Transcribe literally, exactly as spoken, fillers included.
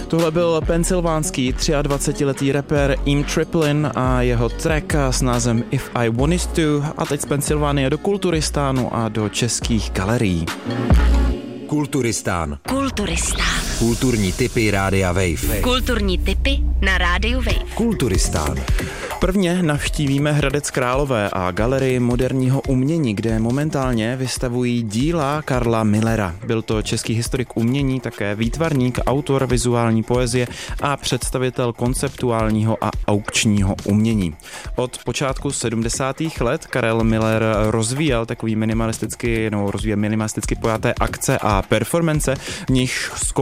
Tohle byl pensylvánský dvacetiletý rapper Im Triplin a jeho track s názvem If I Wanted To, a teď z Pensylvánie do Kulturistánu a do českých galerií. Kulturistán. Kulturistán. Kulturní tipy Rádia Wave. Kulturní tipy na Rádiu Wave. Kulturistán. Prvně navštívíme Hradec Králové a galerii moderního umění, kde momentálně vystavují díla Karla Millera. Byl to český historik umění, také výtvarník, autor vizuální poezie a představitel konceptuálního a aukčního umění. Od počátku sedmdesátých let Karel Miller rozvíjel takový minimalisticky, no, rozvíjel minimalisticky pojaté akce a performance, v nichž